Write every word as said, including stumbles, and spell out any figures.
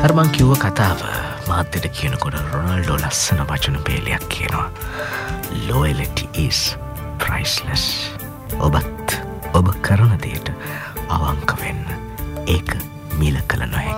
අර මං කිව්ව කතාව මාත්‍යට කියනකොට රොනල්ඩෝ ලස්සන වචන පේලියක් කියනවා. Loyalty is priceless. ඔබත් ඔබ කරන දේට අවංක වෙන්න. ඒක මිල කළ නොහැකි.